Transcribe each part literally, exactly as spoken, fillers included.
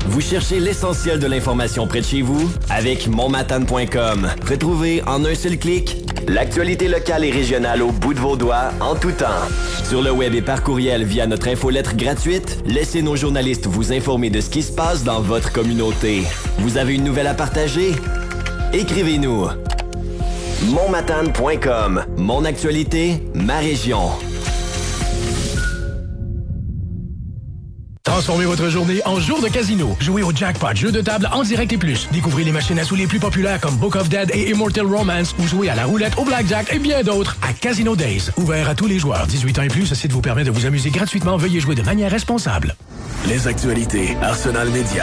Vous cherchez l'essentiel de l'information près de chez vous? Avec mon matane point com. Retrouvez en un seul clic l'actualité locale et régionale au bout de vos doigts, en tout temps. Sur le web et par courriel via notre infolettre gratuite, laissez nos journalistes vous informer de ce qui se passe dans votre communauté. Vous avez une nouvelle à partager? Écrivez-nous. mon matane point com. Mon actualité, ma région. Transformez votre journée en jour de casino. Jouez au jackpot, jeu de table en direct et plus. Découvrez les machines à sous les plus populaires comme Book of Dead et Immortal Romance ou jouez à la roulette, au blackjack et bien d'autres à Casino Days. Ouvert à tous les joueurs. dix-huit ans et plus, ce site vous permet de vous amuser gratuitement. Veuillez jouer de manière responsable. Les actualités Arsenal Média.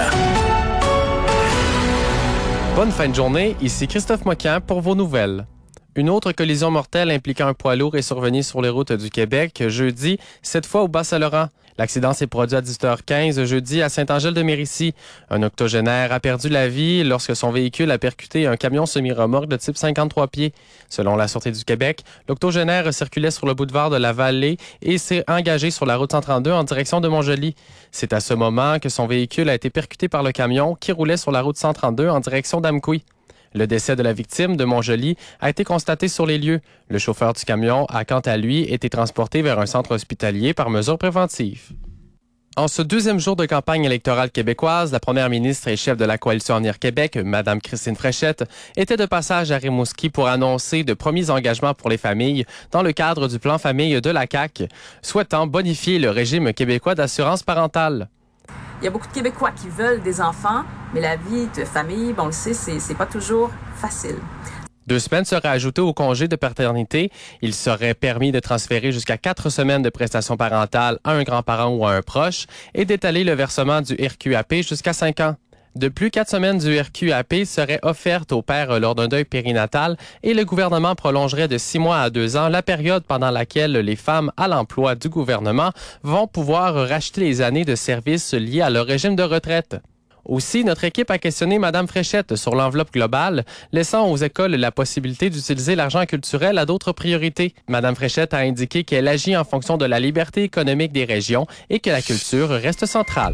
Bonne fin de journée, ici Christophe Moquin pour vos nouvelles. Une autre collision mortelle impliquant un poids lourd est survenue sur les routes du Québec jeudi, cette fois au Bas-Saint-Laurent. L'accident s'est produit à dix-huit heures quinze jeudi à Saint-Angèle-de-Mérici. Un octogénaire a perdu la vie lorsque son véhicule a percuté un camion semi-remorque de type cinquante-trois pieds. Selon la Sûreté du Québec, l'octogénaire circulait sur le boulevard de la Vallée et s'est engagé sur la route cent trente-deux en direction de Montjoly. C'est à ce moment que son véhicule a été percuté par le camion qui roulait sur la route cent trente-deux en direction d'Amqui. Le décès de la victime de Montjoly a été constaté sur les lieux. Le chauffeur du camion a quant à lui été transporté vers un centre hospitalier par mesure préventive. En ce deuxième jour de campagne électorale québécoise, la première ministre et chef de la coalition Avenir Québec, Mme Christine Fréchette, était de passage à Rimouski pour annoncer de premiers engagements pour les familles dans le cadre du plan famille de la C A Q, souhaitant bonifier le régime québécois d'assurance parentale. Il y a beaucoup de Québécois qui veulent des enfants, mais la vie de famille, bon, on le sait, c'est, c'est pas toujours facile. Deux semaines seraient ajoutées au congé de paternité. Il serait permis de transférer jusqu'à quatre semaines de prestations parentales à un grand-parent ou à un proche et d'étaler le versement du R Q A P jusqu'à cinq ans. De plus, quatre semaines du R Q A P seraient offertes aux pères lors d'un deuil périnatal et le gouvernement prolongerait de six mois à deux ans la période pendant laquelle les femmes à l'emploi du gouvernement vont pouvoir racheter les années de service liées à leur régime de retraite. Aussi, notre équipe a questionné Mme Fréchette sur l'enveloppe globale, laissant aux écoles la possibilité d'utiliser l'argent culturel à d'autres priorités. Mme Fréchette a indiqué qu'elle agit en fonction de la liberté économique des régions et que la culture reste centrale.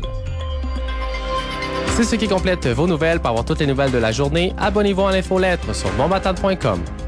C'est ce qui complète vos nouvelles. Pour avoir toutes les nouvelles de la journée, abonnez-vous à l'infolettre sur mon matane point com.